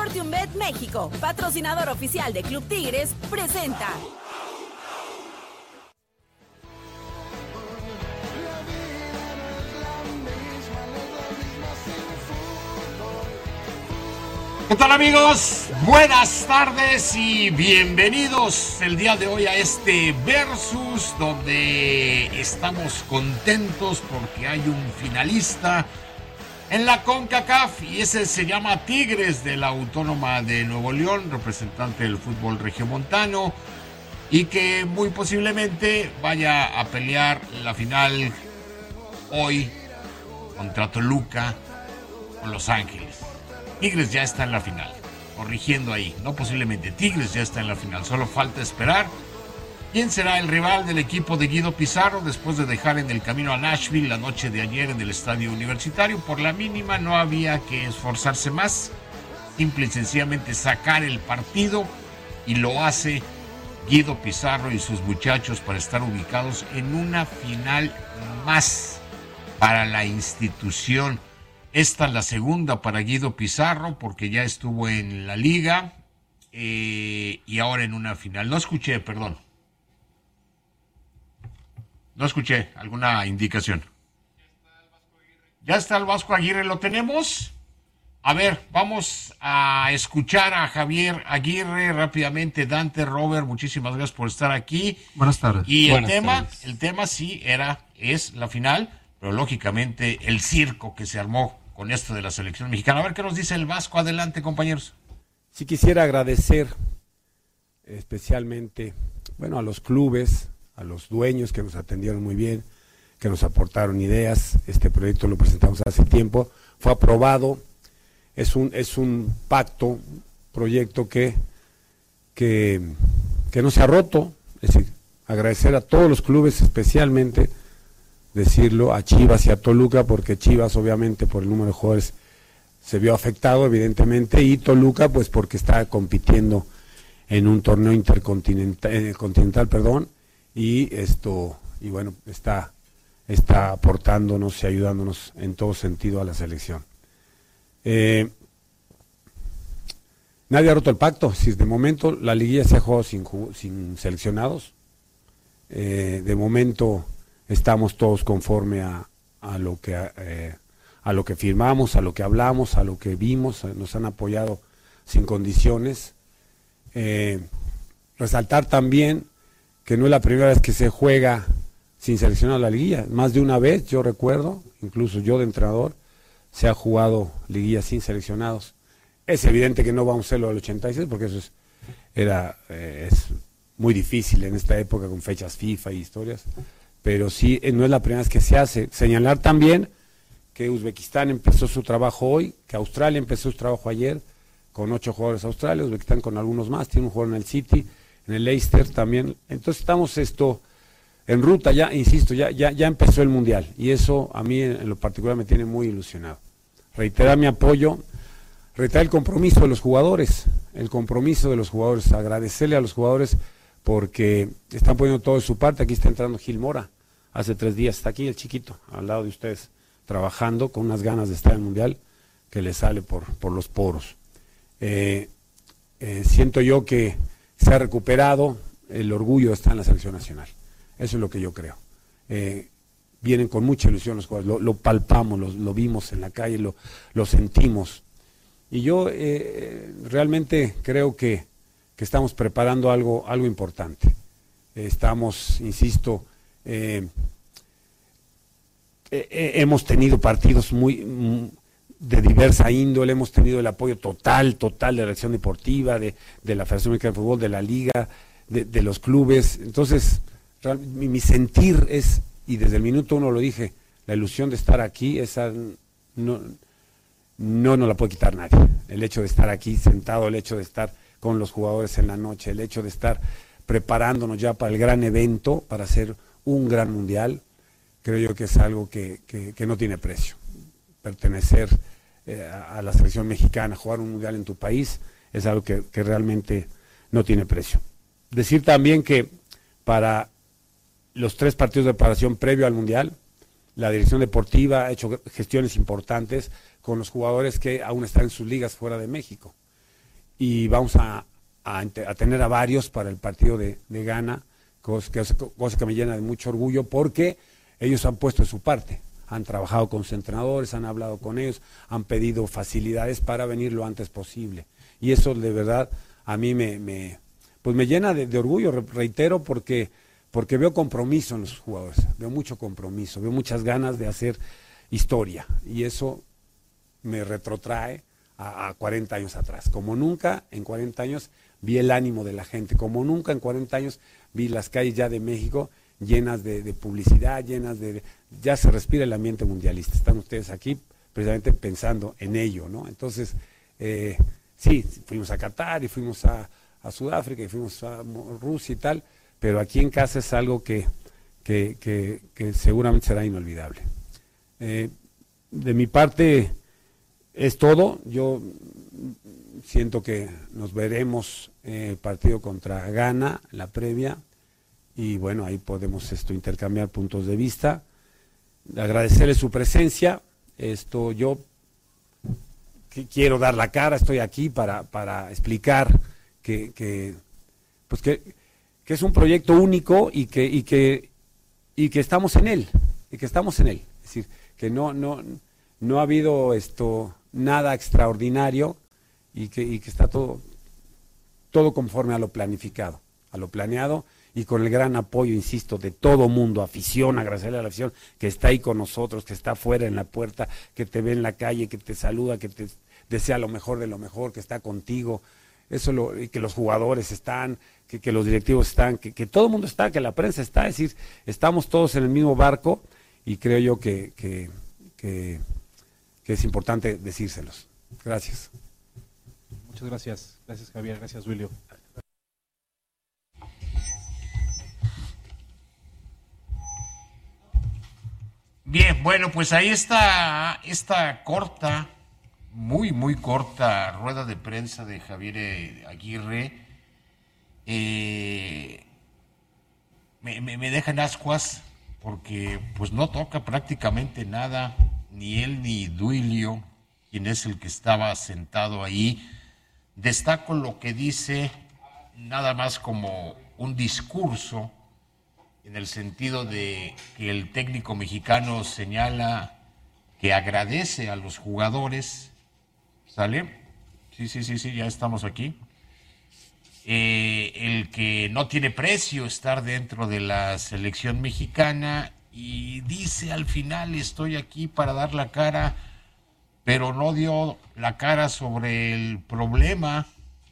FortuneBet México, patrocinador oficial de Club Tigres, presenta. ¿Qué tal, amigos? Buenas tardes y bienvenidos el día de hoy a este Versus, donde estamos contentos porque hay un finalista en la CONCACAF y ese se llama Tigres de la Autónoma de Nuevo León, representante del fútbol regiomontano, y que muy posiblemente vaya a pelear la final hoy contra Toluca o Los Ángeles. Tigres ya está en la final, corrigiendo ahí, no posiblemente, Tigres ya está en la final, solo falta esperar quién será el rival del equipo de Guido Pizarro después de dejar en el camino a Nashville la noche de ayer en el estadio universitario. Por la mínima no había que esforzarse más, simple y sencillamente sacar el partido, y lo hace Guido Pizarro y sus muchachos para estar ubicados en una final más para la institución. Esta es la segunda para Guido Pizarro porque ya estuvo en la liga y ahora en una final. No escuché alguna indicación. Ya está el Vasco Aguirre, ¿lo tenemos? A ver, vamos a escuchar a Javier Aguirre rápidamente. Dante, Robert, muchísimas gracias por estar aquí. Buenas tardes. Y el tema sí es la final, pero lógicamente el circo que se armó con esto de la selección mexicana. A ver qué nos dice el Vasco. Adelante, compañeros. Sí, quisiera agradecer especialmente, a los clubes, a los dueños que nos atendieron muy bien, que nos aportaron ideas. Este proyecto lo presentamos hace tiempo, fue aprobado, es un pacto, proyecto que no se ha roto. Es decir, agradecer a todos los clubes, especialmente decirlo a Chivas y a Toluca, porque Chivas obviamente por el número de jugadores se vio afectado evidentemente, y Toluca pues porque está compitiendo en un torneo continental, y está aportándonos y ayudándonos en todo sentido a la selección. Nadie ha roto el pacto. Si de momento la liguilla se ha jugado sin seleccionados, de momento estamos todos conforme a lo que firmamos, a lo que hablamos, a lo que vimos. Nos han apoyado sin condiciones. Resaltar también que no es la primera vez que se juega sin seleccionar la liguilla. Más de una vez, yo recuerdo, incluso yo de entrenador, se ha jugado liguilla sin seleccionados. Es evidente que no vamos a hacerlo del 86 porque eso es muy difícil en esta época con fechas FIFA y historias. Pero sí, no es la primera vez que se hace. Señalar también que Uzbekistán empezó su trabajo hoy, que Australia empezó su trabajo ayer, con 8 jugadores Australia, Uzbekistán con algunos más, tiene un jugador en el City, en el Leicester también. Entonces estamos en ruta ya, insisto, ya empezó el Mundial, y eso a mí en lo particular me tiene muy ilusionado. Reiterar mi apoyo, reiterar el compromiso de los jugadores, agradecerle a los jugadores porque están poniendo todo de su parte. Aquí está entrando Gil Mora. Hace 3 días está aquí el chiquito, al lado de ustedes, trabajando con unas ganas de estar en el Mundial que le sale por los poros. Siento yo que se ha recuperado el orgullo de estar en la selección nacional. Eso es lo que yo creo. Vienen con mucha ilusión los jugadores, lo palpamos, lo vimos en la calle, lo sentimos. Y yo realmente creo que estamos preparando algo importante. Estamos, insisto, hemos tenido partidos de diversa índole, hemos tenido el apoyo total de la dirección deportiva, de la Federación Mexicana de Fútbol, de la Liga, de los clubes. Entonces, mi sentir es, y desde el minuto 1 lo dije, la ilusión de estar aquí, esa no nos la puede quitar nadie. El hecho de estar aquí sentado, el hecho de estar con los jugadores en la noche, el hecho de estar preparándonos ya para el gran evento, para hacer un gran mundial, creo yo que es algo que no tiene precio. Pertenecer a la selección mexicana, jugar un mundial en tu país, es algo que realmente no tiene precio. Decir también que para los 3 partidos de preparación previo al mundial, la dirección deportiva ha hecho gestiones importantes con los jugadores que aún están en sus ligas fuera de México. y vamos a tener a varios para el partido de Ghana, cosa que me llena de mucho orgullo, porque ellos han puesto de su parte, han trabajado con sus entrenadores, han hablado con ellos, han pedido facilidades para venir lo antes posible, y eso de verdad a mí pues me llena de orgullo, reitero, porque veo compromiso en los jugadores, veo mucho compromiso, veo muchas ganas de hacer historia, y eso me retrotrae a 40 años atrás. Como nunca en 40 años vi el ánimo de la gente, como nunca en 40 años vi las calles ya de México llenas de publicidad, ya se respira el ambiente mundialista. Están ustedes aquí precisamente pensando en ello, ¿no? Entonces, sí, fuimos a Qatar y fuimos a Sudáfrica y fuimos a Rusia y tal, pero aquí en casa es algo que seguramente será inolvidable. De mi parte es todo. Yo siento que nos veremos el partido contra Ghana, la previa, y bueno, ahí podemos intercambiar puntos de vista. Agradecerle su presencia. Yo quiero dar la cara, estoy aquí para explicar que es un proyecto único y que estamos en él, Es decir, que no ha habido nada extraordinario y que está todo conforme a lo planificado, a lo planeado, y con el gran apoyo, insisto, de todo mundo, afición, agradecerle a la afición que está ahí con nosotros, que está afuera en la puerta, que te ve en la calle, que te saluda, que te desea lo mejor de lo mejor, que está contigo, y que los jugadores están, que los directivos están, que todo el mundo está, que la prensa está, es decir, estamos todos en el mismo barco, y creo yo que es importante decírselos. Gracias. Muchas gracias. Gracias, Javier. Gracias, Wilio. Bien, bueno, pues ahí está esta corta, muy corta rueda de prensa de Javier Aguirre. Me deja en ascuas porque pues no toca prácticamente nada, ni él ni Duilio, quien es el que estaba sentado ahí. Destaco lo que dice nada más como un discurso, en el sentido de que el técnico mexicano señala que agradece a los jugadores. ¿Sale? Sí, ya estamos aquí. El que no tiene precio estar dentro de la selección mexicana, y dice al final: estoy aquí para dar la cara, pero no dio la cara sobre el problema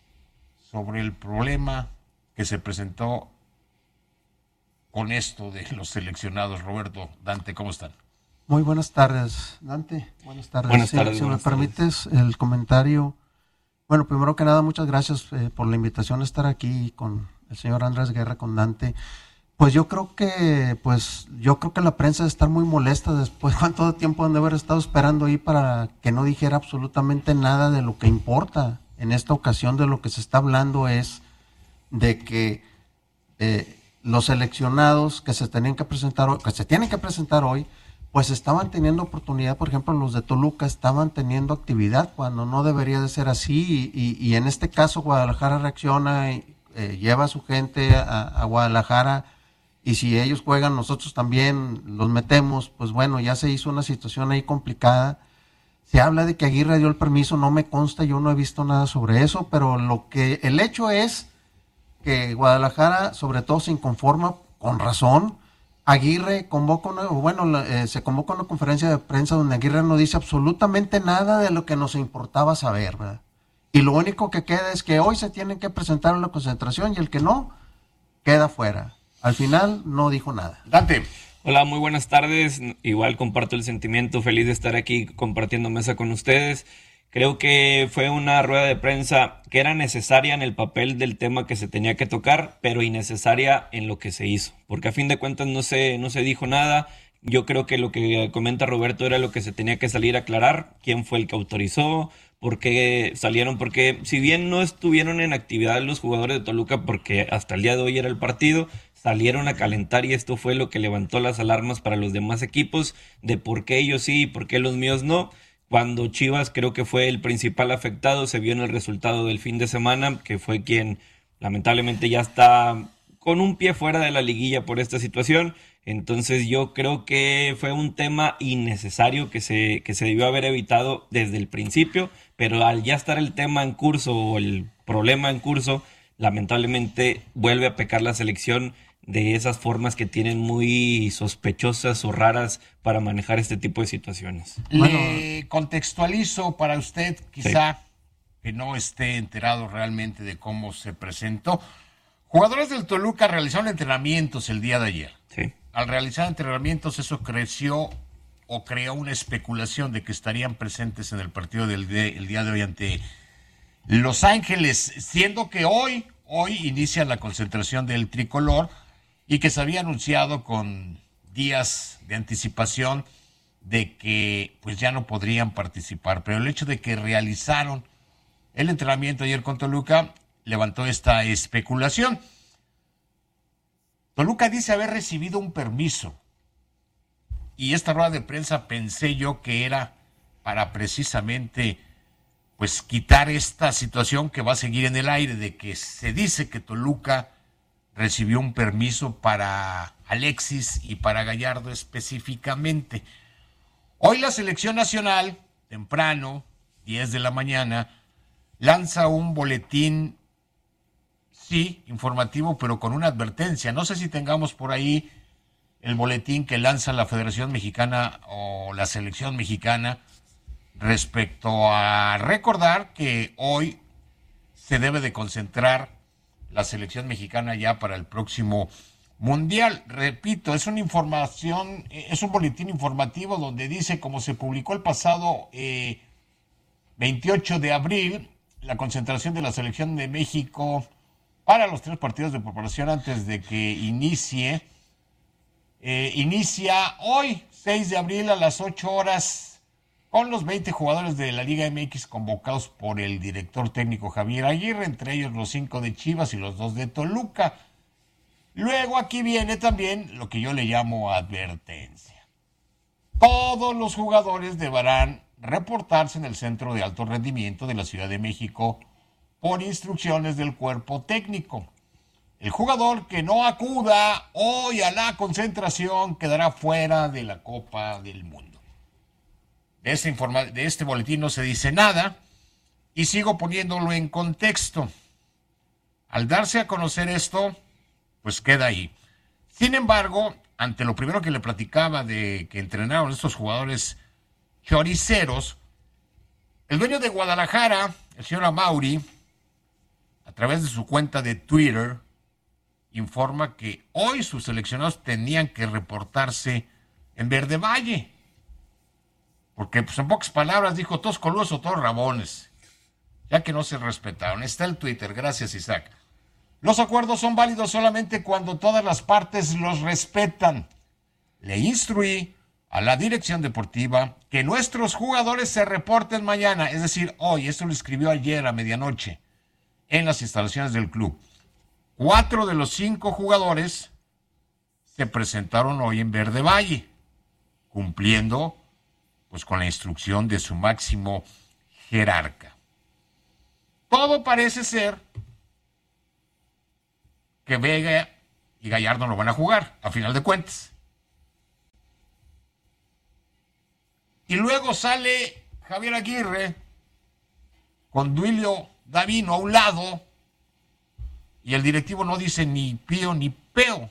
que se presentó con esto de los seleccionados. Roberto, Dante, ¿cómo están? Muy buenas tardes, Dante. Buenas tardes. Buenas tardes. Si buenas me permites el comentario. Bueno, primero que nada, muchas gracias por la invitación a estar aquí con el señor Andrés Guerra, con Dante. Pues yo creo que la prensa debe estar muy molesta después de cuánto tiempo han de haber estado esperando ahí para que no dijera absolutamente nada de lo que importa. En esta ocasión de lo que se está hablando es de que los seleccionados que se tienen que presentar hoy, pues estaban teniendo oportunidad. Por ejemplo, los de Toluca estaban teniendo actividad cuando no debería de ser así, y en este caso Guadalajara reacciona y lleva a su gente a Guadalajara, y si ellos juegan, nosotros también los metemos. Pues bueno, ya se hizo una situación ahí complicada. Se habla de que Aguirre dio el permiso, no me consta, yo no he visto nada sobre eso, pero el hecho es que Guadalajara sobre todo se inconforma, con razón. Aguirre se convoca una conferencia de prensa donde Aguirre no dice absolutamente nada de lo que nos importaba saber, ¿verdad? Y lo único que queda es que hoy se tienen que presentar en la concentración, y el que no, queda fuera. Al final no dijo nada. Dante. Hola, muy buenas tardes. Igual comparto el sentimiento, feliz de estar aquí compartiendo mesa con ustedes. Creo que fue una rueda de prensa que era necesaria en el papel del tema que se tenía que tocar, pero innecesaria en lo que se hizo, porque a fin de cuentas no se dijo nada. Yo creo que lo que comenta Roberto era lo que se tenía que salir a aclarar: quién fue el que autorizó, por qué salieron, porque si bien no estuvieron en actividad los jugadores de Toluca, porque hasta el día de hoy era el partido, salieron a calentar, y esto fue lo que levantó las alarmas para los demás equipos de por qué ellos sí y por qué los míos no. cuando Chivas creo que fue el principal afectado. Se vio en el resultado del fin de semana, que fue quien lamentablemente ya está con un pie fuera de la liguilla por esta situación. Entonces yo creo que fue un tema innecesario que se debió haber evitado desde el principio, pero al ya estar el tema en curso o el problema en curso, lamentablemente vuelve a pecar la selección de esas formas que tienen muy sospechosas o raras para manejar este tipo de situaciones. Le contextualizo para usted, quizá que no esté enterado realmente de cómo se presentó. Jugadores del Toluca realizaron entrenamientos el día de ayer. Sí. Al realizar entrenamientos, eso creció o creó una especulación de que estarían presentes en el partido el día de hoy ante Los Ángeles, siendo que hoy inicia la concentración del tricolor y que se había anunciado con días de anticipación de que pues ya no podrían participar. Pero el hecho de que realizaron el entrenamiento ayer con Toluca levantó esta especulación. Toluca dice haber recibido un permiso y esta rueda de prensa pensé yo que era para precisamente pues quitar esta situación que va a seguir en el aire de que se dice que Toluca recibió un permiso para Alexis y para Gallardo específicamente. Hoy la selección nacional, temprano, 10 de la mañana, lanza un boletín, sí, informativo, pero con una advertencia. No sé si tengamos por ahí el boletín que lanza la Federación Mexicana o la Selección Mexicana respecto a recordar que hoy se debe de concentrar la Selección Mexicana ya para el próximo Mundial. Repito, es una información, es un boletín informativo donde dice, como se publicó el pasado 28 de abril, la concentración de la Selección de México para los 3 partidos de preparación antes de que inicia hoy, 6 de abril a las 8 horas, con los 20 jugadores de la Liga MX convocados por el director técnico Javier Aguirre, entre ellos los 5 de Chivas y los 2 de Toluca. Luego aquí viene también lo que yo le llamo advertencia. Todos los jugadores deberán reportarse en el Centro de Alto Rendimiento de la Ciudad de México por instrucciones del cuerpo técnico. El jugador que no acuda hoy a la concentración quedará fuera de la Copa del Mundo. De este boletín no se dice nada y sigo poniéndolo en contexto. Al darse a conocer esto, pues queda ahí. Sin embargo, ante lo primero que le platicaba de que entrenaron estos jugadores choriceros, el dueño de Guadalajara, el señor Amauri, a través de su cuenta de Twitter, informa que hoy sus seleccionados tenían que reportarse en Verde Valle. Porque, pues en pocas palabras, dijo todos coludos o todos rabones, ya que no se respetaron. Está el Twitter, gracias Isaac. Los acuerdos son válidos solamente cuando todas las partes los respetan. Le instruí a la dirección deportiva que nuestros jugadores se reporten mañana, es decir, hoy. Esto lo escribió ayer a medianoche en las instalaciones del club. 4 de los 5 jugadores se presentaron hoy en Verde Valle, cumpliendo pues con la instrucción de su máximo jerarca. Todo parece ser que Vega y Gallardo no van a jugar, a final de cuentas. Y luego sale Javier Aguirre con Duilio Davino a un lado y el directivo no dice ni pío ni peo.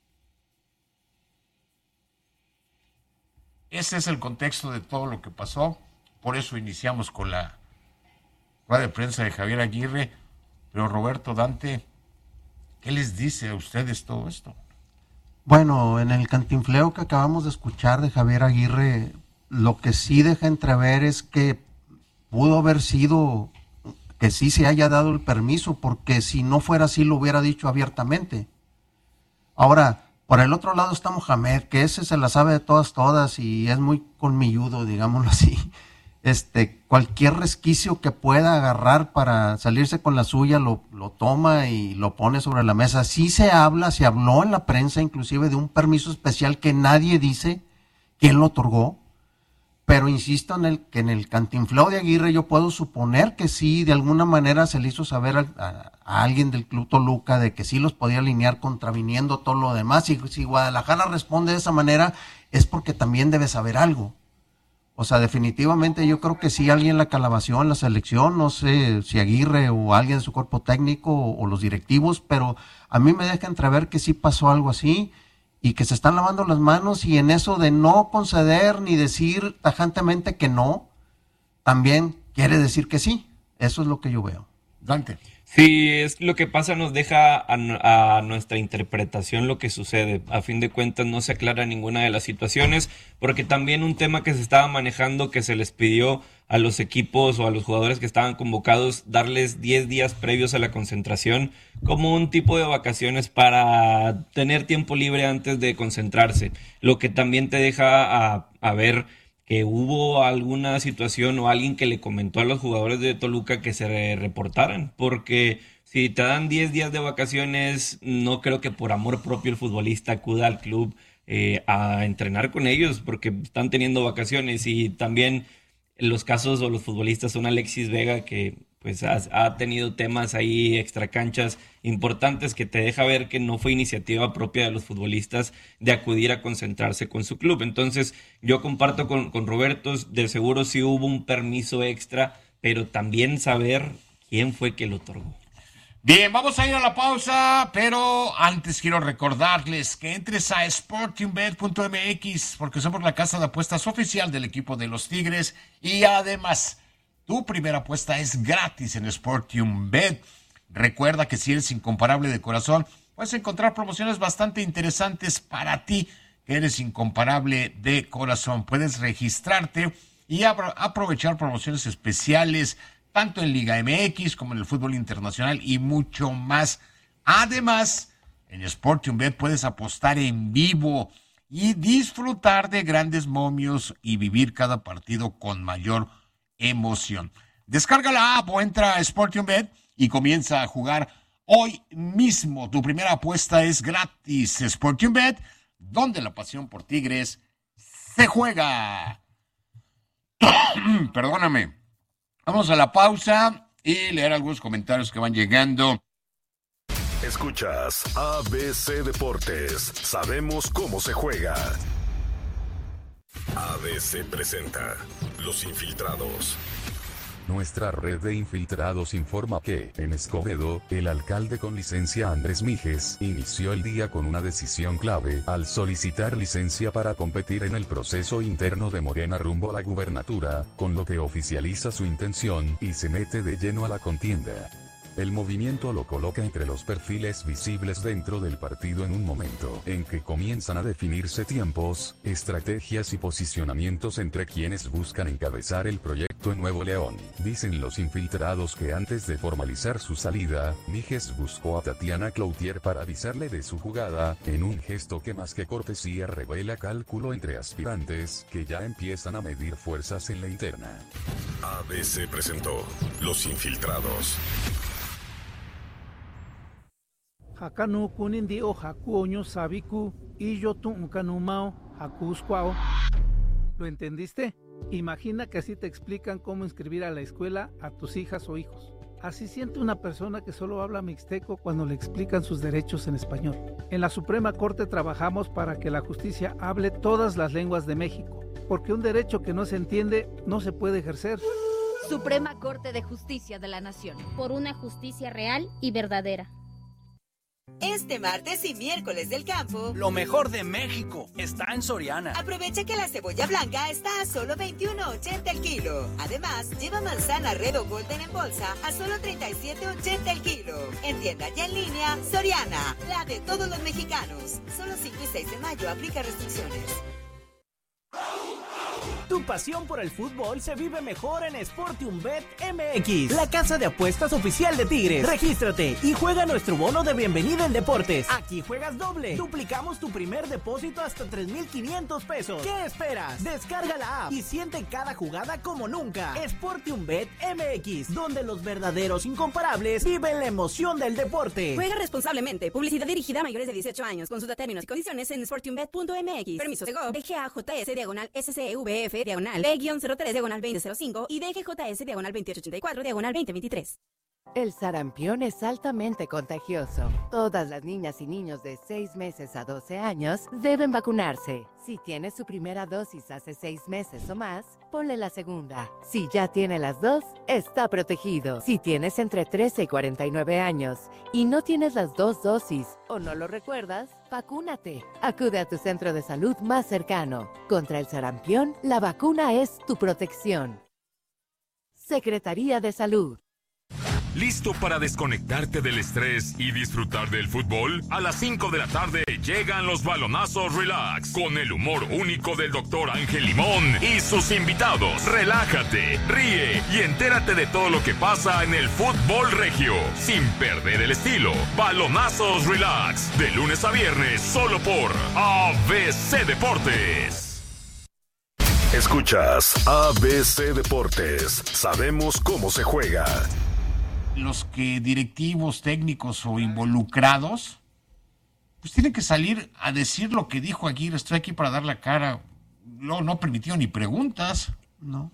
Ese es el contexto de todo lo que pasó. Por eso iniciamos con la rueda de prensa de Javier Aguirre. Pero Roberto, Dante, ¿qué les dice a ustedes todo esto? Bueno, en el cantinfleo que acabamos de escuchar de Javier Aguirre, lo que sí deja entrever es que pudo haber sido que sí se haya dado el permiso, porque si no fuera así lo hubiera dicho abiertamente. Ahora, por el otro lado está Mohamed, que ese se la sabe de todas y es muy colmilludo, digámoslo así. Cualquier resquicio que pueda agarrar para salirse con la suya lo toma y lo pone sobre la mesa. Sí se habló en la prensa inclusive de un permiso especial que nadie dice quién lo otorgó, pero insisto que en el cantinflao de Aguirre yo puedo suponer que sí, de alguna manera se le hizo saber a alguien del Club Toluca de que sí los podía alinear contraviniendo todo lo demás. Y si Guadalajara responde de esa manera es porque también debe saber algo. O sea, definitivamente yo creo que sí alguien la calabació en la selección, no sé si Aguirre o alguien de su cuerpo técnico o los directivos, pero a mí me deja entrever que sí pasó algo así y que se están lavando las manos, y en eso de no conceder ni decir tajantemente que no, también quiere decir que sí. Eso es lo que yo veo. Dante. Sí, es lo que pasa, nos deja a nuestra interpretación lo que sucede. A fin de cuentas no se aclara ninguna de las situaciones, porque también un tema que se estaba manejando, que se les pidió a los equipos o a los jugadores que estaban convocados darles 10 días previos a la concentración como un tipo de vacaciones para tener tiempo libre antes de concentrarse, lo que también te deja a ver que hubo alguna situación o alguien que le comentó a los jugadores de Toluca que se reportaran, porque si te dan 10 días de vacaciones, no creo que por amor propio el futbolista acuda al club a entrenar con ellos, porque están teniendo vacaciones. Y también los casos o los futbolistas son Alexis Vega, que pues ha tenido temas ahí extracanchas importantes, que te deja ver que no fue iniciativa propia de los futbolistas de acudir a concentrarse con su club. Entonces yo comparto con Roberto, de seguro sí hubo un permiso extra, pero también saber quién fue que lo otorgó. Bien, vamos a ir a la pausa, pero antes quiero recordarles que entres a sportingbet.mx, porque somos la casa de apuestas oficial del equipo de los Tigres, y además tu primera apuesta es gratis en Sportingbet. Recuerda que si eres incomparable de corazón, puedes encontrar promociones bastante interesantes para ti, que eres incomparable de corazón. Puedes registrarte y aprovechar promociones especiales, tanto en Liga MX como en el fútbol internacional y mucho más. Además, en Sportingbet puedes apostar en vivo y disfrutar de grandes momios y vivir cada partido con mayor emoción. Descarga la app o entra a Sportingbet y comienza a jugar hoy mismo. Tu primera apuesta es gratis. Sportingbet, donde la pasión por Tigres se juega. Perdóname. Vamos a la pausa y leer algunos comentarios que van llegando. Escuchas ABC Deportes. Sabemos cómo se juega. ABC presenta Los Infiltrados. Nuestra red de infiltrados informa que, en Escobedo, el alcalde con licencia Andrés Mijes inició el día con una decisión clave al solicitar licencia para competir en el proceso interno de Morena rumbo a la gubernatura, con lo que oficializa su intención y se mete de lleno a la contienda. El movimiento lo coloca entre los perfiles visibles dentro del partido en un momento en que comienzan a definirse tiempos, estrategias y posicionamientos entre quienes buscan encabezar el proyecto en Nuevo León. Dicen los infiltrados que antes de formalizar su salida, Mijes buscó a Tatiana Cloutier para avisarle de su jugada, en un gesto que más que cortesía revela cálculo entre aspirantes que ya empiezan a medir fuerzas en la interna. ABC presentó Los Infiltrados. Hakanu kunindi o hakuoño sabiku y yo tu unkanumao hakusquao. ¿Lo entendiste? Imagina que así te explican cómo inscribir a la escuela a tus hijas o hijos. Así siente una persona que solo habla mixteco cuando le explican sus derechos en español. En la Suprema Corte trabajamos para que la justicia hable todas las lenguas de México, porque un derecho que no se entiende no se puede ejercer. Suprema Corte de Justicia de la Nación. Por una justicia real y verdadera. Este martes y miércoles del campo, lo mejor de México está en Soriana. Aprovecha que la cebolla blanca está a solo $21.80 el kilo. Además, lleva manzana Red o Golden en bolsa a solo $37.80 el kilo. En tienda y en línea, Soriana, la de todos los mexicanos. Solo 5 y 6 de mayo, aplica restricciones. Tu pasión por el fútbol se vive mejor en Sportingbet MX, la casa de apuestas oficial de Tigres. Regístrate y juega nuestro bono de bienvenida en deportes. Aquí juegas doble. Duplicamos tu primer depósito hasta 3,500 pesos. ¿Qué esperas? Descarga la app y siente cada jugada como nunca. Sportingbet MX, donde los verdaderos incomparables viven la emoción del deporte. Juega responsablemente. Publicidad dirigida a mayores de 18 años. Consulta términos y condiciones en sportingbet.mx. Permiso Segov. DGAJS /SCVF DF/B-03/2005 y DGJS/2884/2023. El sarampión es altamente contagioso. Todas las niñas y niños de 6 meses a 12 años deben vacunarse. Si tiene su primera dosis hace 6 meses o más, ponle la segunda. Si ya tiene las 2, está protegido. Si tienes entre 13 y 49 años y no tienes las 2 dosis o no lo recuerdas, vacúnate. Acude a tu centro de salud más cercano. Contra el sarampión, la vacuna es tu protección. Secretaría de Salud. ¿Listo para desconectarte del estrés y disfrutar del fútbol? A las 5 de la tarde llegan los balonazos relax con el humor único del Dr. Ángel Limón y sus invitados. Relájate, ríe y entérate de todo lo que pasa en el fútbol regio sin perder el estilo. Balonazos relax de lunes a viernes solo por ABC Deportes. Escuchas ABC Deportes. Sabemos cómo se juega. Los que directivos, técnicos o involucrados, pues tienen que salir a decir lo que dijo Aguirre. Estoy aquí para dar la cara. No permitió ni preguntas. No.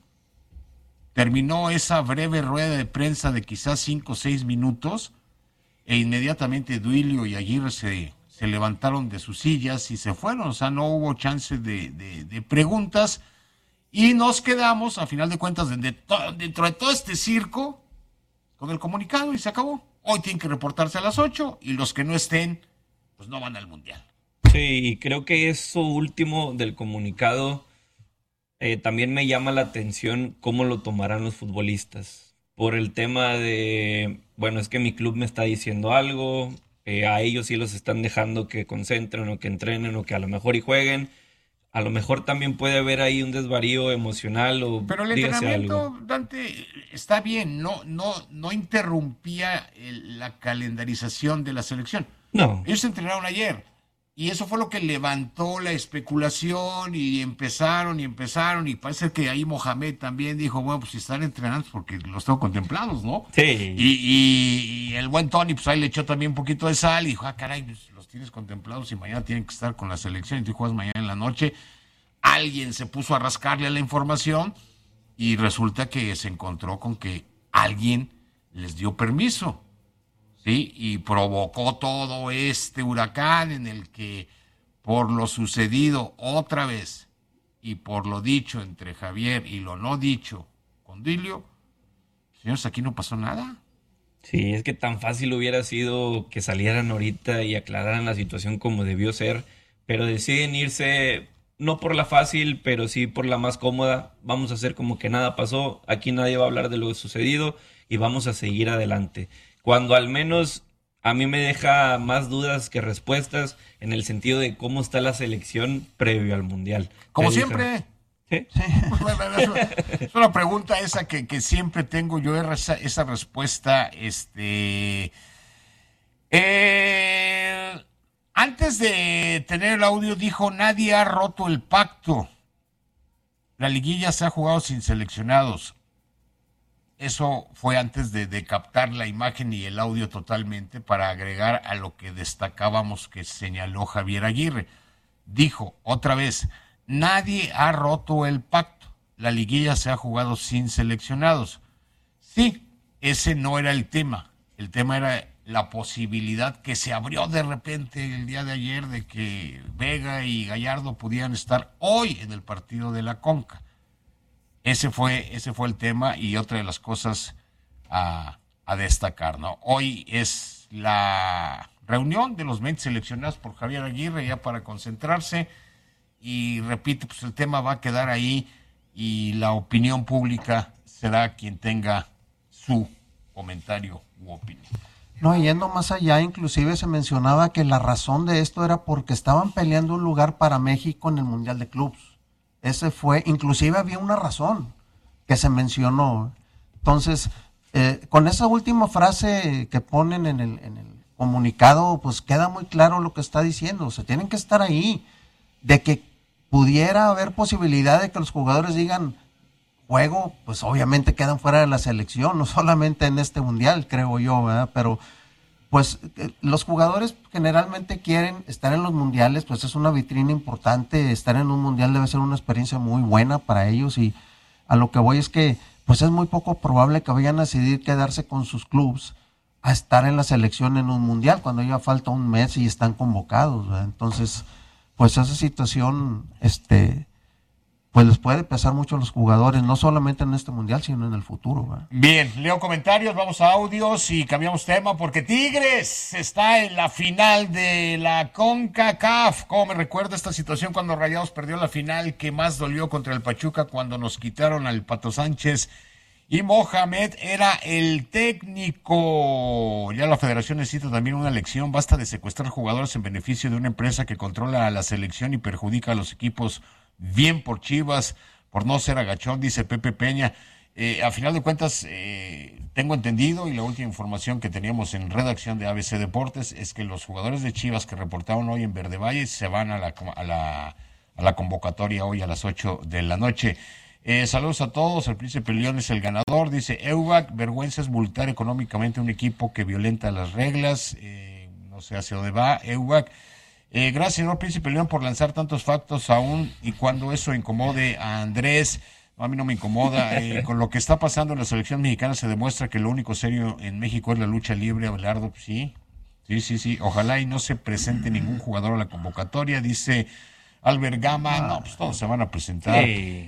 Terminó esa breve rueda de prensa de quizás 5 o 6 minutos e inmediatamente Duilio y Aguirre se levantaron de sus sillas y se fueron. O sea, no hubo chance de preguntas y nos quedamos, a final de cuentas, dentro de todo este circo, con el comunicado y se acabó. Hoy tienen que reportarse a las 8 y los que no estén, pues no van al Mundial. Sí, creo que eso último del comunicado también me llama la atención cómo lo tomarán los futbolistas. Por el tema de, bueno, es que mi club me está diciendo algo, a ellos sí los están dejando que concentren o que entrenen o que a lo mejor y jueguen. A lo mejor también puede haber ahí un desvarío emocional o pero el entrenamiento, Dante, está bien, no interrumpía la calendarización de la selección. No. Ellos se entrenaron ayer y eso fue lo que levantó la especulación y empezaron y parece que ahí Mohamed también dijo, bueno, pues si están entrenando porque los tengo contemplados, ¿no? Sí. Y el buen Tony, pues ahí le echó también un poquito de sal y dijo, caray, pues, los tienes contemplados y mañana tienen que estar con la selección y tú juegas mañana en la noche. Alguien se puso a rascarle a la información y resulta que se encontró con que alguien les dio permiso, ¿sí? Y provocó todo este huracán en el que por lo sucedido otra vez y por lo dicho entre Javier y lo no dicho con Duilio, señores, aquí no pasó nada. Sí, es que tan fácil hubiera sido que salieran ahorita y aclararan la situación como debió ser, pero deciden irse no por la fácil, pero sí por la más cómoda. Vamos a hacer como que nada pasó, aquí nadie va a hablar de lo sucedido y vamos a seguir adelante. Cuando al menos a mí me deja más dudas que respuestas en el sentido de cómo está la selección previo al Mundial. Como siempre. ¿Sí? Es una pregunta esa que siempre tengo yo, esa respuesta. Antes de tener el audio dijo, nadie ha roto el pacto. La liguilla se ha jugado sin seleccionados. Eso fue antes de captar la imagen y el audio totalmente para agregar a lo que destacábamos que señaló Javier Aguirre. Dijo otra vez, nadie ha roto el pacto. La liguilla se ha jugado sin seleccionados. Sí, ese no era el tema. El tema era la posibilidad que se abrió de repente el día de ayer de que Vega y Gallardo pudieran estar hoy en el partido de la Conca. Ese fue el tema y otra de las cosas a destacar, ¿no? Hoy es la reunión de los 20 seleccionados por Javier Aguirre ya para concentrarse y repito, pues el tema va a quedar ahí y la opinión pública será quien tenga su comentario u opinión. No, yendo más allá, inclusive se mencionaba que la razón de esto era porque estaban peleando un lugar para México en el Mundial de Clubes. Ese fue, inclusive había una razón que se mencionó. Entonces, con esa última frase que ponen en el comunicado, pues queda muy claro lo que está diciendo. O sea, tienen que estar ahí. De que pudiera haber posibilidad de que los jugadores digan juego, pues obviamente quedan fuera de la selección, no solamente en este Mundial, creo yo, ¿verdad? Pero pues los jugadores generalmente quieren estar en los mundiales, pues es una vitrina importante, estar en un mundial debe ser una experiencia muy buena para ellos, y a lo que voy es que pues es muy poco probable que vayan a decidir quedarse con sus clubes a estar en la selección en un mundial cuando ya falta un mes y están convocados, ¿verdad? Entonces, pues esa situación, pues les puede pesar mucho a los jugadores, no solamente en este mundial, sino en el futuro, ¿verdad? Bien, leo comentarios, vamos a audios y cambiamos tema porque Tigres está en la final de la CONCACAF. ¿Cómo me recuerda esta situación cuando Rayados perdió la final que más dolió contra el Pachuca, cuando nos quitaron al Pato Sánchez y Mohamed era el técnico? Ya la federación necesita también una lección. Basta de secuestrar jugadores en beneficio de una empresa que controla a la selección y perjudica a los equipos. Bien por Chivas, por no ser agachón, dice Pepe Peña. A final de cuentas, tengo entendido, y la última información que teníamos en redacción de ABC Deportes es que los jugadores de Chivas que reportaron hoy en Verde Valle se van a la convocatoria hoy a las 8 de la noche. Saludos a todos. El Príncipe León es el ganador, dice Eubac. Vergüenza es multar económicamente a un equipo que violenta las reglas. No sé hacia dónde va Eubac. Gracias, señor Príncipe León, por lanzar tantos factos aún y cuando eso incomode a Andrés. No, a mí no me incomoda. Con lo que está pasando en la selección mexicana se demuestra que lo único serio en México es la lucha libre, Abelardo. Sí. Ojalá y no se presente ningún jugador a la convocatoria, dice Albert Gama. No, pues todos se van a presentar.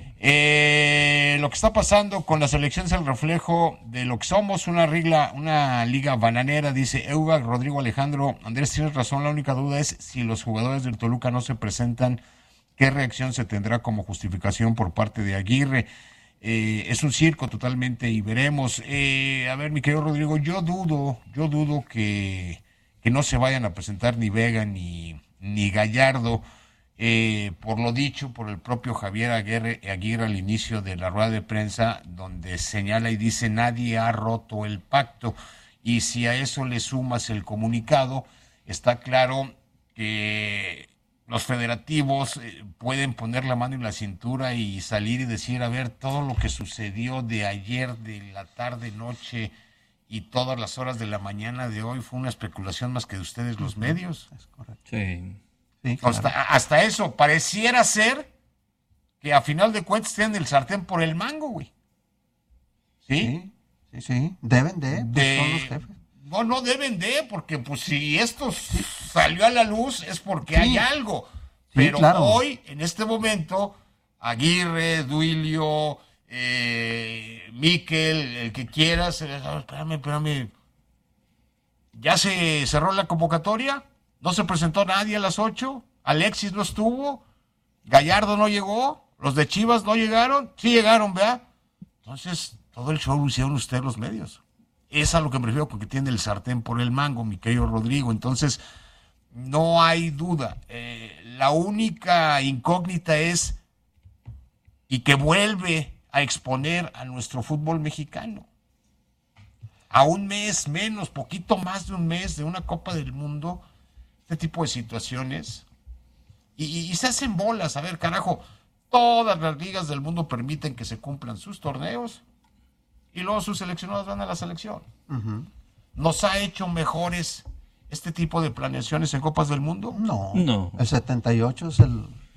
Lo que está pasando con la selección es el reflejo de lo que somos, una liga bananera, dice Eubac. Rodrigo Alejandro, Andrés, tienes razón, la única duda es si los jugadores del Toluca no se presentan, ¿qué reacción se tendrá como justificación por parte de Aguirre? Es un circo totalmente y veremos. A ver, mi querido Rodrigo, yo dudo que no se vayan a presentar ni Vega ni Gallardo. Por lo dicho por el propio Javier Aguirre al inicio de la rueda de prensa, donde señala y dice nadie ha roto el pacto, y si a eso le sumas el comunicado, está claro que los federativos pueden poner la mano en la cintura y salir y decir, a ver, todo lo que sucedió de ayer, de la tarde, noche y todas las horas de la mañana de hoy fue una especulación más que de ustedes los medios. Es correcto. Sí. Sí, claro. Hasta eso, pareciera ser que a final de cuentas tienen el sartén por el mango, güey. ¿Sí? Sí. Deben de, pues son los jefes. No deben de, porque pues si esto salió a la luz es porque hay algo. Pero claro, hoy, en este momento, Aguirre, Duilio, Miquel, el que quieras, espérame. ¿Ya se cerró la convocatoria? ¿No se presentó nadie a las 8? ¿Alexis no estuvo? ¿Gallardo no llegó? ¿Los de Chivas no llegaron? Sí llegaron, ¿verdad? Entonces, todo el show lo hicieron ustedes los medios. Es a lo que me refiero con que tiene el sartén por el mango, mi querido Rodrigo. Entonces, no hay duda. La única incógnita es, y que vuelve a exponer a nuestro fútbol mexicano, a un mes menos, poquito más de un mes de una Copa del Mundo, este tipo de situaciones, y se hacen bolas. A ver, carajo, todas las ligas del mundo permiten que se cumplan sus torneos y luego sus seleccionados van a la selección. Uh-huh. ¿Nos ha hecho mejores este tipo de planeaciones en Copas del Mundo? No. El 78 es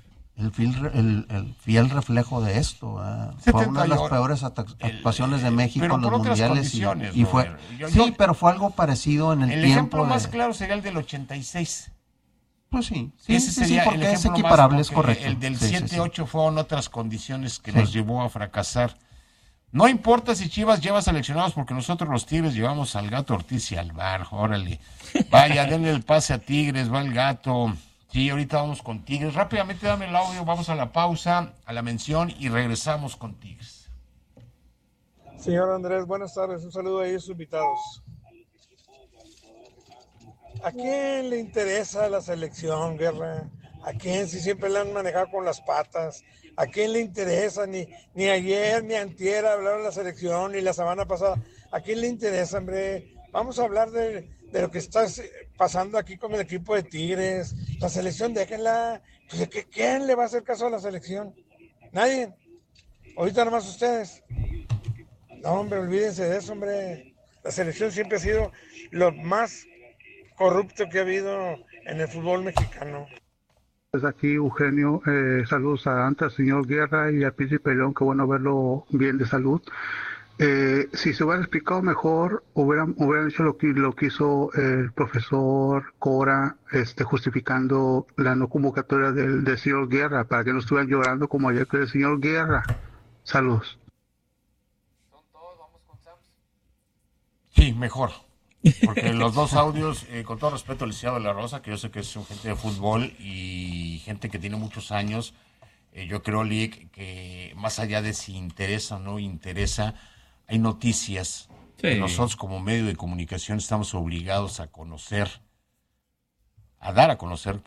el fiel reflejo de esto. Fue una de las peores actuaciones de México en los mundiales. Y fue, pero fue algo parecido en el tiempo. El ejemplo más claro sería el del 86. Pues sí, porque es equiparable, es correcto. El del 7-8 fueron otras condiciones que nos llevó a fracasar. No importa si Chivas lleva seleccionados, porque nosotros los Tigres llevamos al Gato Ortiz y al Bar. Órale, vaya, denle el pase a Tigres, va el Gato. Sí, ahorita vamos con Tigres. Rápidamente dame el audio, vamos a la pausa, a la mención y regresamos con Tigres. Señor Andrés, buenas tardes. Un saludo ahí a sus invitados. ¿A quién le interesa la selección, Guerra? ¿A quién, si siempre la han manejado con las patas? ¿A quién le interesa? Ni ayer, ni antier hablaron de la selección, ni la semana pasada. ¿A quién le interesa, hombre? Vamos a hablar de lo que está pasando aquí con el equipo de Tigres. La selección, déjenla. ¿Quién le va a hacer caso a la selección? Nadie. Ahorita nomás ustedes. No, hombre, olvídense de eso, hombre. La selección siempre ha sido lo más corrupto que ha habido en el fútbol mexicano. Pues aquí Eugenio, saludos al señor Guerra y al Príncipe León, qué bueno verlo bien de salud. Si se hubiera explicado mejor, hubieran hecho lo que hizo el profesor Cora, justificando la no convocatoria del señor Guerra, para que no estuvieran llorando como ayer que el señor Guerra. Saludos. Sí, mejor. Porque los dos audios, con todo respeto al licenciado de la Rosa, que yo sé que es un gente de fútbol y gente que tiene muchos años, yo creo, Lick, que más allá de si interesa o no interesa, hay noticias que nosotros como medio de comunicación estamos obligados a conocer, a dar a conocer,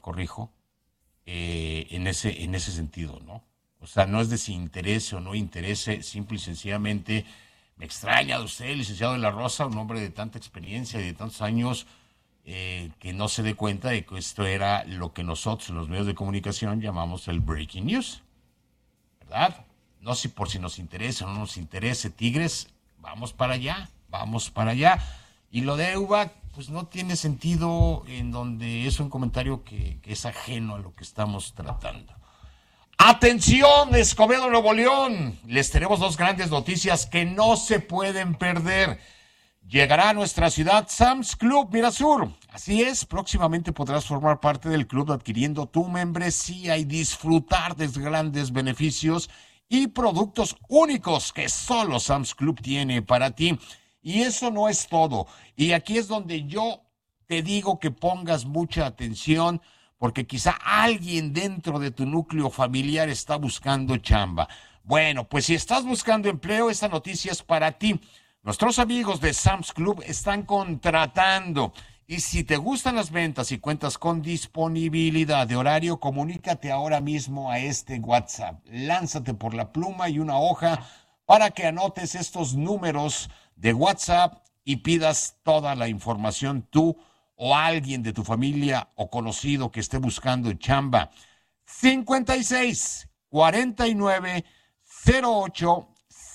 en ese sentido, ¿no? O sea, no es de si interese o no interese, simple y sencillamente me extraña de usted, licenciado de la Rosa, un hombre de tanta experiencia y de tantos años, que no se dé cuenta de que esto era lo que nosotros en los medios de comunicación llamamos el breaking news, ¿verdad? No sé por si nos interesa o no nos interese, Tigres, vamos para allá. Y lo de EUBA, pues no tiene sentido, en donde es un comentario que es ajeno a lo que estamos tratando. ¡Atención, Escobedo, Nuevo León! Les tenemos dos grandes noticias que no se pueden perder. Llegará a nuestra ciudad Sam's Club Mirasur. Así es, próximamente podrás formar parte del club adquiriendo tu membresía y disfrutar de grandes beneficios y productos únicos que solo Sam's Club tiene para ti. Y eso no es todo. Y aquí es donde yo te digo que pongas mucha atención, porque quizá alguien dentro de tu núcleo familiar está buscando chamba. Bueno, pues si estás buscando empleo, esta noticia es para ti. Nuestros amigos de Sam's Club están contratando. Y si te gustan las ventas y cuentas con disponibilidad de horario, comunícate ahora mismo a este WhatsApp. Lánzate por la pluma y una hoja para que anotes estos números de WhatsApp y pidas toda la información tú o alguien de tu familia o conocido que esté buscando chamba. 56 49 08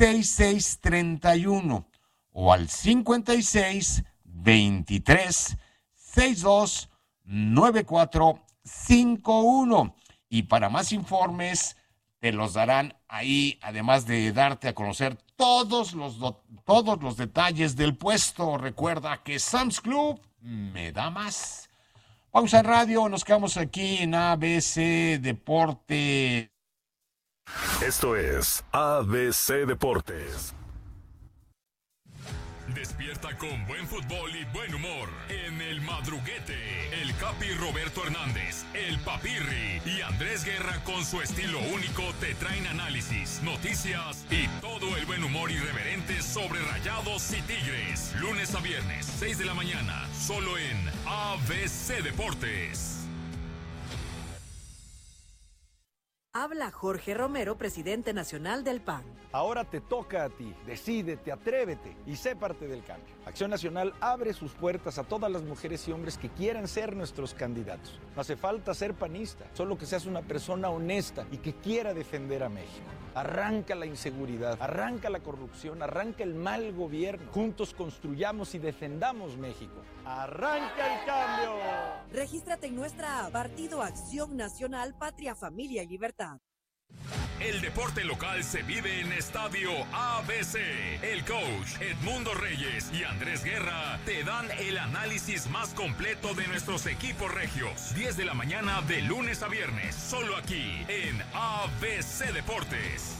6631 o al 56 23 62 94 51. Y para más informes te los darán ahí, además de darte a conocer todos los detalles del puesto. Recuerda que Sam's Club me da más. Pausa en radio, nos quedamos aquí en ABC Deportes. Esto es ABC Deportes. Despierta con buen fútbol y buen humor en El Madruguete. El Capi Roberto Hernández, el Papirri y Andrés Guerra, con su estilo único, te traen análisis, noticias y todo el buen humor irreverente sobre Rayados y Tigres. Lunes a viernes, 6 de la mañana, solo en ABC Deportes. Habla Jorge Romero, presidente nacional del PAN. Ahora te toca a ti. Decídete, atrévete y sé parte del cambio. Acción Nacional abre sus puertas a todas las mujeres y hombres que quieran ser nuestros candidatos. No hace falta ser panista, solo que seas una persona honesta y que quiera defender a México. Arranca la inseguridad, arranca la corrupción, arranca el mal gobierno. Juntos construyamos y defendamos México. ¡Arranca el cambio! Regístrate en nuestra app, Partido Acción Nacional, Patria, Familia y Libertad. El deporte local se vive en Estadio ABC. El coach Edmundo Reyes y Andrés Guerra te dan el análisis más completo de nuestros equipos regios. 10 de la mañana de lunes a viernes, solo aquí en ABC Deportes.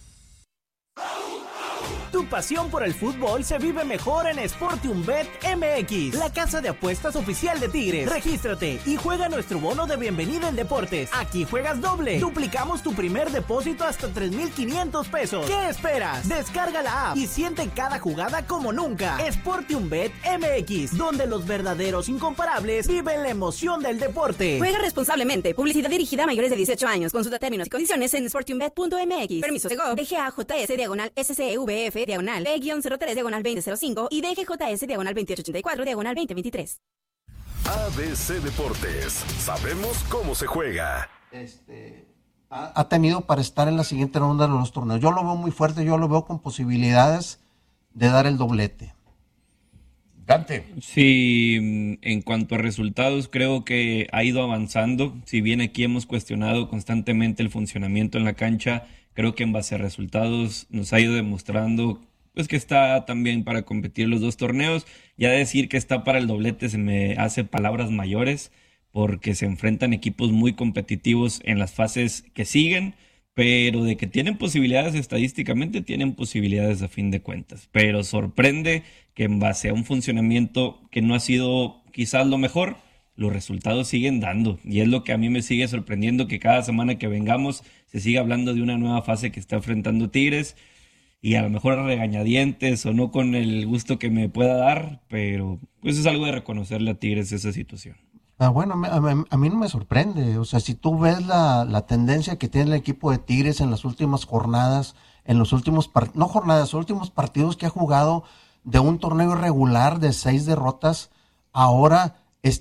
Tu pasión por el fútbol se vive mejor en Sportium Bet MX, la casa de apuestas oficial de Tigres. Regístrate y juega nuestro bono de bienvenida en deportes. Aquí juegas doble. Duplicamos tu primer depósito hasta 3,500 pesos. ¿Qué esperas? Descarga la app y siente cada jugada como nunca. Sportium Bet MX, donde los verdaderos incomparables viven la emoción del deporte. Juega responsablemente. Publicidad dirigida a mayores de 18 años. Consulta términos y condiciones en sportiumbet.mx. Permiso de GOV, DGAJS/SCVF E-03/2005 y DGJS/2884/2023. ABC Deportes. Sabemos cómo se juega. Ha tenido para estar en la siguiente ronda de los torneos. Yo lo veo muy fuerte, yo lo veo con posibilidades de dar el doblete. adelante. Sí, en cuanto a resultados, creo que ha ido avanzando. Si bien aquí hemos cuestionado constantemente el funcionamiento en la cancha, creo que en base a resultados nos ha ido demostrando pues que está también para competir los dos torneos. Ya decir que está para el doblete se me hace palabras mayores, porque se enfrentan equipos muy competitivos en las fases que siguen, pero de que tienen posibilidades estadísticamente, tienen posibilidades a fin de cuentas. Pero sorprende que en base a un funcionamiento que no ha sido quizás lo mejor, los resultados siguen dando. Y es lo que a mí me sigue sorprendiendo, que cada semana que vengamos se siga hablando de una nueva fase que está enfrentando Tigres. Y a lo mejor a regañadientes o no con el gusto que me pueda dar, pero pues es algo de reconocerle a Tigres esa situación. Bueno, a mí no me sorprende. O sea, si tú ves la tendencia que tiene el equipo de Tigres en las últimas jornadas, en los últimos últimos partidos que ha jugado de un torneo irregular de 6 derrotas, ahora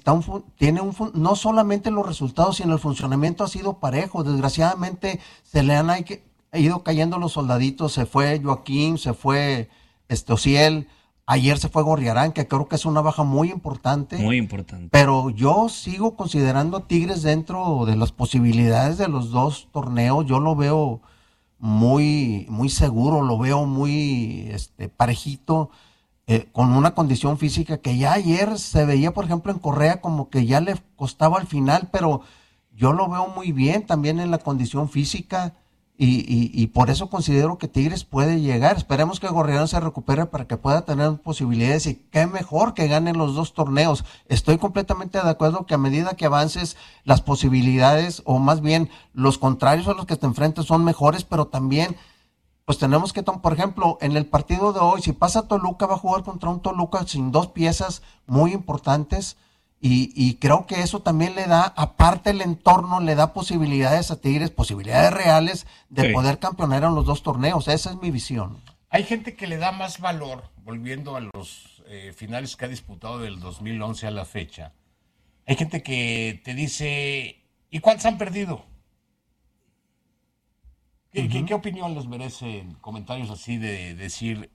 no solamente los resultados, sino el funcionamiento ha sido parejo. Desgraciadamente se le han ido cayendo los soldaditos. Se fue Joaquín, se fue Ociel. Ayer se fue Gorriarán, que creo que es una baja muy importante. Muy importante. Pero yo sigo considerando a Tigres dentro de las posibilidades de los dos torneos. Yo lo veo muy, muy seguro, lo veo muy parejito, con una condición física que ya ayer se veía, por ejemplo, en Correa como que ya le costaba al final, pero yo lo veo muy bien también en la condición física. Y por eso considero que Tigres puede llegar. Esperemos que Gorriarán se recupere para que pueda tener posibilidades, y qué mejor que ganen los dos torneos. Estoy completamente de acuerdo que a medida que avances, las posibilidades, o más bien los contrarios a los que te enfrentas, son mejores, pero también pues tenemos que, por ejemplo, en el partido de hoy, si pasa Toluca, va a jugar contra un Toluca sin dos piezas muy importantes. Y creo que eso también le da, aparte el entorno, le da posibilidades a Tigres, posibilidades reales de poder campeonar en los dos torneos. Esa es mi visión. Hay gente que le da más valor, volviendo a los finales que ha disputado del 2011 a la fecha. Hay gente que te dice, ¿y cuántos han perdido? ¿Qué opinión les merecen comentarios así de decir,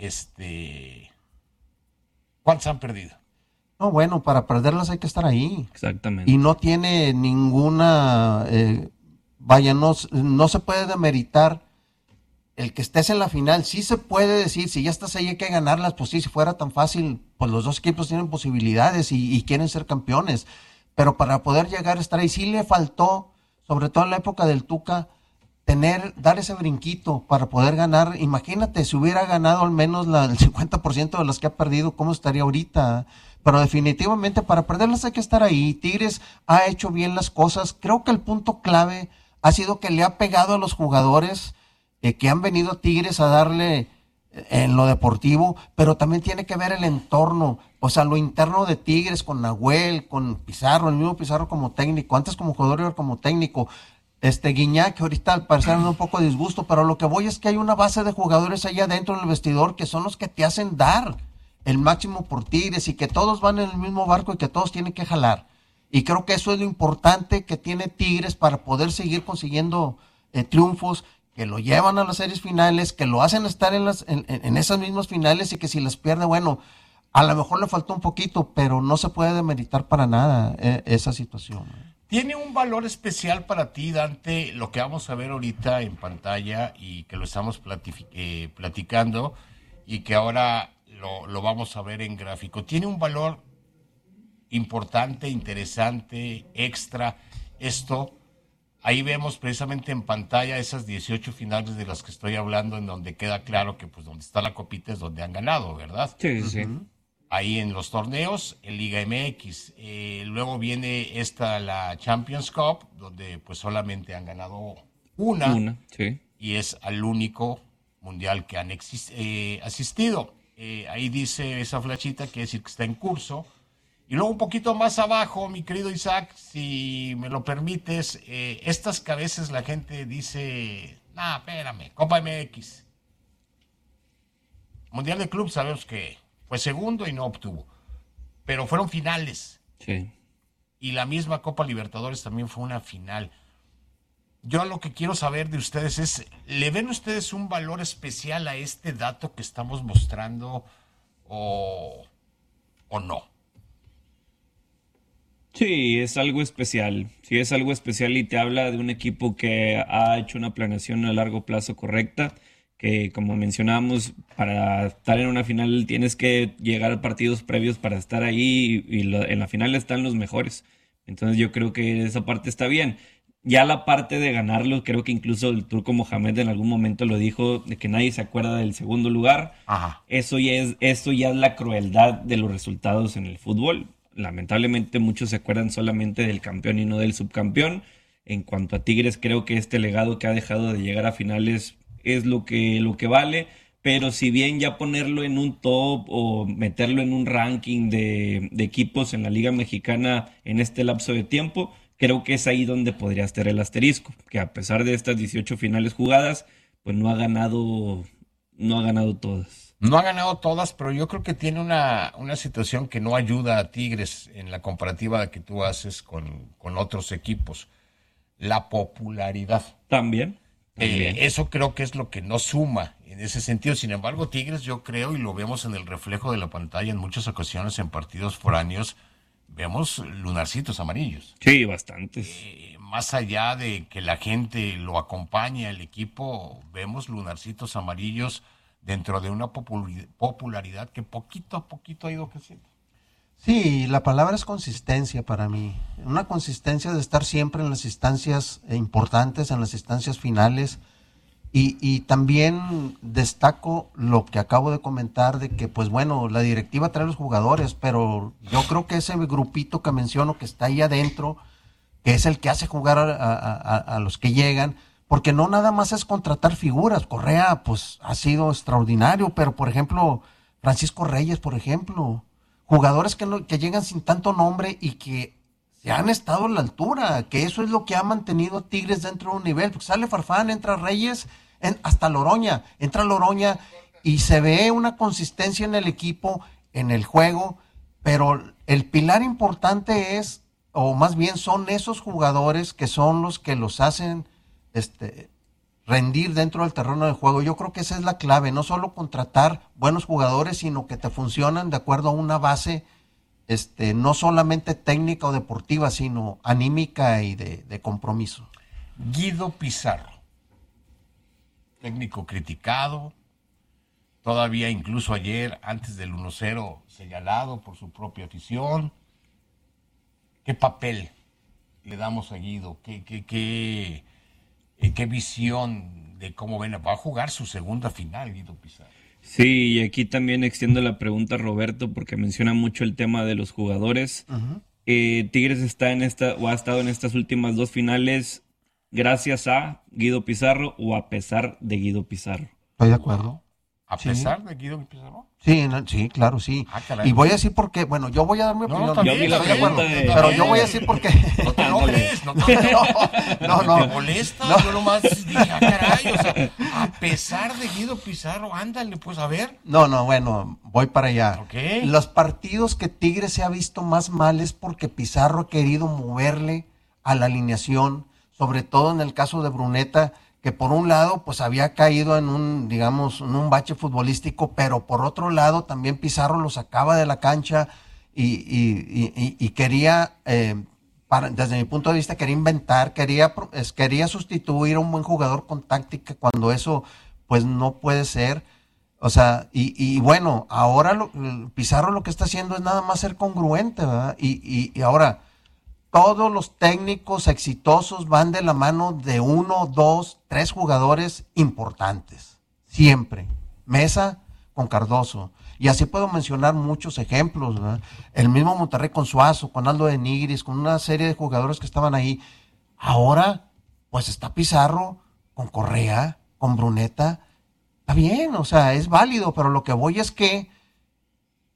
¿cuántos han perdido? No, bueno, para perderlas hay que estar ahí. Exactamente. Y no tiene ninguna, no se puede demeritar el que estés en la final. Sí se puede decir, si ya estás ahí hay que ganarlas, pues sí, si fuera tan fácil, pues los dos equipos tienen posibilidades y quieren ser campeones. Pero para poder llegar a estar ahí, sí le faltó, sobre todo en la época del Tuca, dar ese brinquito para poder ganar. Imagínate, si hubiera ganado al menos el 50% de las que ha perdido, ¿cómo estaría ahorita? Pero definitivamente para perderlas hay que estar ahí. Tigres ha hecho bien las cosas. Creo que el punto clave ha sido que le ha pegado a los jugadores que han venido a Tigres a darle en lo deportivo, pero también tiene que ver el entorno, o sea, lo interno de Tigres con Nahuel, con Pizarro, el mismo Pizarro como técnico, antes como jugador y ahora como técnico. Guiñac, que ahorita al parecer anda un poco de disgusto, pero lo que voy es que hay una base de jugadores allá dentro en el vestidor que son los que te hacen dar el máximo por Tigres, y que todos van en el mismo barco y que todos tienen que jalar. Y creo que eso es lo importante que tiene Tigres para poder seguir consiguiendo triunfos, que lo llevan a las series finales, que lo hacen estar en esas mismas finales, y que si las pierde, bueno, a lo mejor le faltó un poquito, pero no se puede demeritar para nada esa situación. ¿Tiene un valor especial para ti, Dante, lo que vamos a ver ahorita en pantalla y que lo estamos platicando y que ahora lo vamos a ver en gráfico? ¿Tiene un valor importante, interesante, extra esto? Ahí vemos precisamente en pantalla esas 18 finales de las que estoy hablando, en donde queda claro que pues donde está la copita es donde han ganado, ¿verdad? Sí, sí. Ahí en los torneos, en Liga MX. Luego viene la Champions Cup, donde pues solamente han ganado una, sí. Y es al único mundial que han asistido. Ahí dice esa flechita, quiere decir que está en curso. Y luego un poquito más abajo, mi querido Isaac, si me lo permites, estas que a veces la gente dice, espérame, Copa MX. Mundial de Club sabemos que fue segundo y no obtuvo, pero fueron finales. Sí. Y la misma Copa Libertadores también fue una final. Yo lo que quiero saber de ustedes es, ¿le ven ustedes un valor especial a este dato que estamos mostrando? ¿O o no? Sí, es algo especial. Sí, es algo especial y te habla de un equipo que ha hecho una planeación a largo plazo correcta, que como mencionábamos, para estar en una final tienes que llegar a partidos previos para estar ahí en la final están los mejores. Entonces yo creo que esa parte está bien. Ya la parte de ganarlo, creo que incluso el Turco Mohamed en algún momento lo dijo, de que nadie se acuerda del segundo lugar. Ajá. Eso ya es la crueldad de los resultados en el fútbol. Lamentablemente muchos se acuerdan solamente del campeón y no del subcampeón. En cuanto a Tigres, creo que este legado que ha dejado de llegar a finales es lo que vale, pero si bien ya ponerlo en un top o meterlo en un ranking de equipos en la Liga Mexicana en este lapso de tiempo, creo que es ahí donde podría estar el asterisco, que a pesar de estas 18 finales jugadas, pues no ha ganado todas. No ha ganado todas, pero yo creo que tiene una situación que no ayuda a Tigres en la comparativa que tú haces con otros equipos. La popularidad. También. Eso creo que es lo que no suma en ese sentido. Sin embargo, Tigres, yo creo, y lo vemos en el reflejo de la pantalla en muchas ocasiones en partidos foráneos, vemos lunarcitos amarillos. Sí, bastantes. Más allá de que la gente lo acompañe al equipo, vemos lunarcitos amarillos dentro de una popularidad que poquito a poquito ha ido creciendo. Sí, la palabra es consistencia para mí. Una consistencia de estar siempre en las instancias importantes, en las instancias finales. Y también destaco lo que acabo de comentar de que, pues bueno, la directiva trae los jugadores, pero yo creo que ese grupito que menciono que está ahí adentro, que es el que hace jugar a los que llegan, porque no nada más es contratar figuras. Correa, pues, ha sido extraordinario, pero, por ejemplo, Francisco Reyes, por ejemplo, jugadores que llegan sin tanto nombre y que se han estado a la altura, que eso es lo que ha mantenido a Tigres dentro de un nivel, porque sale Farfán, entra Reyes, hasta Loroña, entra Loroña y se ve una consistencia en el equipo, en el juego, pero el pilar importante es, o más bien son esos jugadores que son los que los hacen rendir dentro del terreno de juego. Yo creo que esa es la clave, no solo contratar buenos jugadores, sino que te funcionan de acuerdo a una base no solamente técnica o deportiva, sino anímica y de compromiso. Guido Pizarro, técnico criticado, todavía incluso ayer, antes del 1-0, señalado por su propia afición. ¿Qué papel le damos a Guido? ¿Qué visión de cómo ven? Va a jugar su segunda final, Guido Pizarro. Sí, y aquí también extiendo la pregunta a Roberto porque menciona mucho el tema de los jugadores. Uh-huh. Tigres está ha estado en estas últimas dos finales gracias a Guido Pizarro o a pesar de Guido Pizarro. Estoy de acuerdo. ¿A pesar de Guido Pizarro? Sí, claro, sí. Y voy a decir por qué. Bueno, yo voy a dar mi opinión. Pero yo voy a decir por qué. No te enojes, no. ¿Te molesta? No. Yo nomás dije, caray, o sea, a pesar de Guido Pizarro, ándale, pues a ver. No, bueno, voy para allá. Okay. Los partidos que Tigres se ha visto más mal es porque Pizarro ha querido moverle a la alineación, sobre todo en el caso de Bruneta, que por un lado pues había caído en un bache futbolístico, pero por otro lado también Pizarro lo sacaba de la cancha y quería, desde mi punto de vista, quería inventar, quería sustituir a un buen jugador con táctica cuando eso pues no puede ser. O sea, y bueno, ahora Pizarro lo que está haciendo es nada más ser congruente, ¿verdad? Y ahora todos los técnicos exitosos van de la mano de 1, 2, 3 jugadores importantes. Siempre. Mesa con Cardoso. Y así puedo mencionar muchos ejemplos, ¿verdad? El mismo Monterrey con Suazo, con Aldo de Nigris, con una serie de jugadores que estaban ahí. Ahora, pues está Pizarro con Correa, con Bruneta. Está bien, o sea, es válido, pero lo que voy es que